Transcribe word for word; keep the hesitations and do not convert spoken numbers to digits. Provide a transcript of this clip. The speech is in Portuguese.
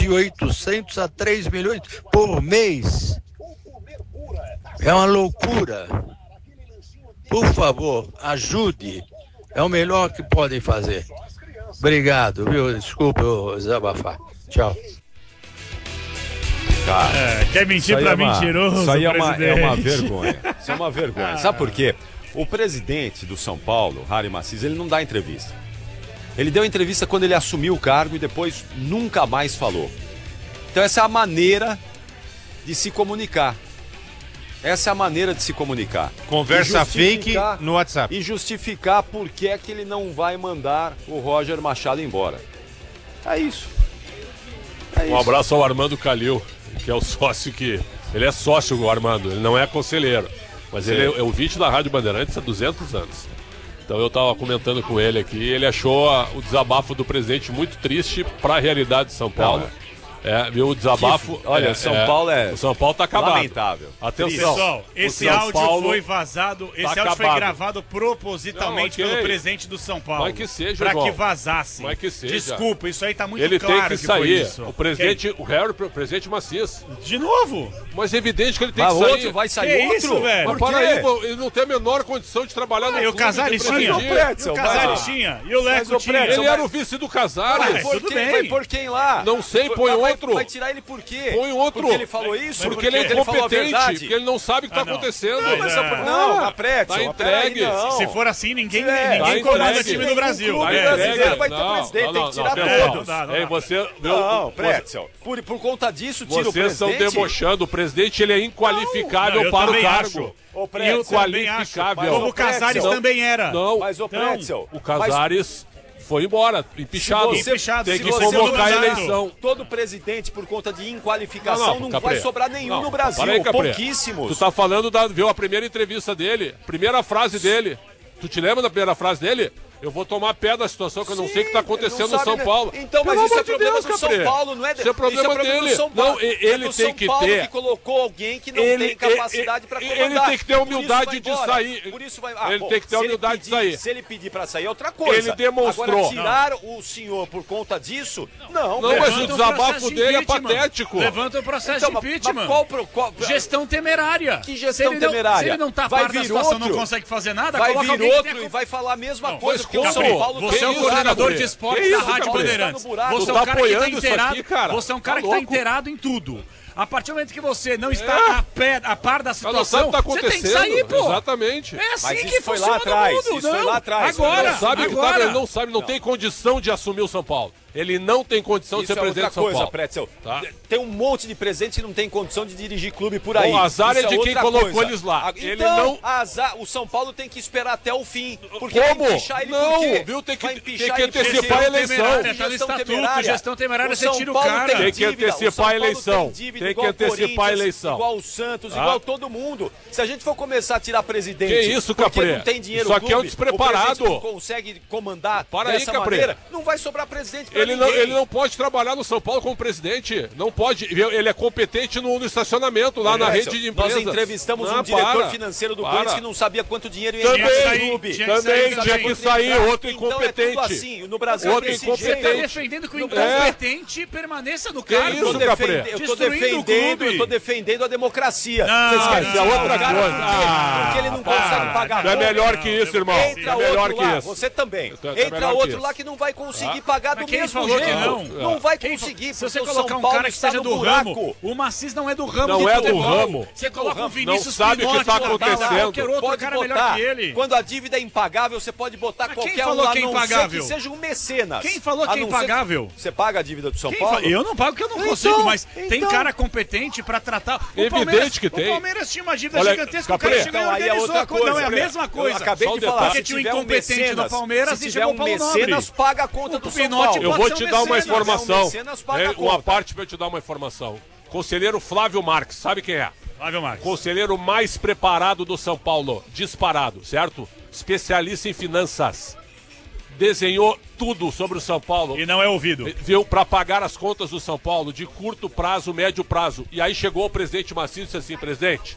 de oitocentos a três milhões por mês. É uma loucura. Por favor, ajude. É o melhor que podem fazer. Obrigado, viu? Desculpa eu desabafar. Tchau. Cara, é, quer mentir pra é uma, mentiroso, Isso aí é uma, é uma vergonha. Isso é uma vergonha. Sabe por quê? O presidente do São Paulo, Harry Macias, ele não dá entrevista. Ele deu entrevista quando ele assumiu o cargo e depois nunca mais falou. Então essa é a maneira de se comunicar. Essa é a maneira de se comunicar. Conversa fake no WhatsApp. E justificar por que é que ele não vai mandar o Roger Machado embora. É isso. É um isso. abraço ao Armando Calil, que é o sócio que... Ele é sócio do Armando, ele não é conselheiro. Mas Sim. ele é, é ouvinte da Rádio Bandeirantes há duzentos anos. Então eu estava comentando com ele aqui, ele achou a, o desabafo do presidente muito triste para a realidade de São Paulo. Não, é. É, viu, o desabafo... Que, olha, é, São é, Paulo é... O São Paulo tá acabado. Lamentável. Atenção. Pessoal, esse áudio Paulo foi vazado, esse tá áudio foi gravado propositalmente não, okay. pelo presidente do São Paulo. Mas que seja, Pra irmão. que vazasse. Mas que seja. Desculpa, isso aí tá muito Ele claro tem que, que sair. foi isso. O presidente, okay. o Harry, o presidente Macias. De novo? Mas é evidente que ele tem mas que sair. outro vai sair que outro? Isso, velho? Mas para aí, ele não tem a menor condição de trabalhar no ah, clube. E o Casares tinha. E o Casares tinha. E o Leco tinha. Ele era o vice do Casares. Tudo bem. Vai pôr quem lá? Não sei, põe outro. Vai tirar ele por quê? Põe outro. Porque ele falou isso? Porque, porque ele é incompetente, porque ele não sabe o que está ah, acontecendo. Não, mas não, não a Pretzel. Tá entregue. Aí, se for assim, ninguém, é, ninguém tá comanda time do Brasil. O é, brasileiro vai ter não, presidente, não, tem não, que tirar não, todos. Não, não, Ei, você, não Pretzel, por, por conta disso, tira Vocês o presidente. Vocês estão debochando. O presidente ele é inqualificável não, para o cargo. O Pretzel, inqualificável. Como o Casares também era. Não, mas o Pretzel... O Casares... foi embora, empichado. Se você, tem se que você convocar a eleição. Todo presidente, por conta de inqualificação, não, não, não vai sobrar nenhum não, no Brasil. Aí, pouquíssimos. Tu tá falando, da, viu a primeira entrevista dele, primeira frase dele. Tu te lembra da primeira frase dele? Eu vou tomar pé da situação que eu não Sim, sei o que está acontecendo no São né? Paulo. Então, mas Pelo isso é de problema Deus, do São Capri. Paulo, não é Isso é problema, isso é problema dele. do São Paulo. Não, ele é do tem São que Paulo ter. que colocou alguém que não ele, tem capacidade para comandar. Ele tem que ter humildade de sair. Por isso vai, ah, ele bom, tem que ter humildade pedir, de sair. Se ele pedir para sair é outra coisa. Ele demonstrou. Agora, tirar não. o senhor por conta disso, não. Não, mas o desabafo dele é patético. Levanta o processo então, de impeachment. Mas qual, qual, gestão temerária. Que gestão se temerária? Não, se ele não tá vai par da vir situação, outro. não consegue fazer nada, vai coloca vir outro tem... e vai falar a mesma não, coisa que o São Paulo. Você é o coordenador de esporte da Rádio Bandeirantes. Você é um cara que tá inteirado. Você é um cara que tá inteirado em tudo. A partir do momento que você não está é. a, pé, a par da situação, tá você tem que sair, pô. Exatamente. É assim Mas que foi funciona lá atrás, no mundo. isso não. foi lá atrás. Agora, não sabe, agora. Tá, ele não sabe, não, não tem condição de assumir o São Paulo. Ele não tem condição isso de ser é presidente de São coisa, Paulo. Pretzel. Tá? Tem um monte de presidentes que não tem condição de dirigir clube por aí. O azar isso é de é quem colocou coisa. eles lá. Então, ele não... azar, o São Paulo tem que esperar até o fim. Porque Como? Vai empichar ele não, por quê? viu? Tem que, vai tem que antecipar a eleição. Tá no estatuto, gestão temerária, você tira o cara. Tem que antecipar a eleição. Tem que antecipar a eleição. Igual o Santos, ah. igual todo mundo. Se a gente for começar a tirar presidente que isso, porque Capri? não tem dinheiro Isso aqui clube, é um despreparado. O não consegue comandar Para dessa aí, maneira, não vai sobrar presidente pra ele ninguém. não, ele não pode trabalhar no São Paulo como presidente. Não pode. Ele é competente no, no estacionamento, lá é, na rede de empresas. Nós entrevistamos não, um diretor para, financeiro do para. Corinthians que não sabia quanto dinheiro ia também, entrar no clube. Tinha também que tinha que sair outro então incompetente. É tudo assim. No Brasil outro é incompetente. Você está defendendo que o incompetente é. permaneça no cargo. Que isso, eu tô defendendo, eu tô defendendo, eu tô defendendo a democracia. Não, Vocês isso é outra coisa. Ah, porque ele não consegue pagar. Não é melhor que isso, irmão. Entra é melhor outro que lá, isso. você também. É Entra outro lá que não vai conseguir pagar do quem mesmo falou jeito. Que não? Não vai quem conseguir. Se você colocar um cara que esteja do ramo, o Macis não é do ramo. Não é do ramo. Você coloca um Vinícius não sabe o que está acontecendo. Qualquer outro pode cara botar, melhor que ele. Quando a dívida é impagável, você pode botar Mas qualquer quem falou um lá, que é não impagável? ser que seja um mecenas. Quem falou que é impagável? Você paga a dívida do São Quem Paulo? Fa... Eu não pago porque eu não então, consigo, mas então... tem cara competente pra tratar. O Evidente Palmeiras, que tem. O Palmeiras tinha uma dívida Olha, gigantesca, Capri, o cara chegou então, e aí é organizou outra a coisa. coisa. Não, é a mesma coisa. Eu acabei Só de um falar. Porque tinha um incompetente no Palmeiras e chegou o Paulo Nobre. mecenas, paga a conta o do São Pinote Paulo. Eu vou te dar uma mecenas. informação. Mecenas paga É, a uma conta. parte para eu te dar uma informação. Conselheiro Flávio Marques, sabe quem é? Flávio Marques. Conselheiro mais preparado do São Paulo, disparado, certo? Especialista em finanças. Desenhou tudo sobre o São Paulo. E não é ouvido. Viu? Para pagar as contas do São Paulo de curto prazo, médio prazo. E aí chegou o presidente Maciel e disse assim, presidente,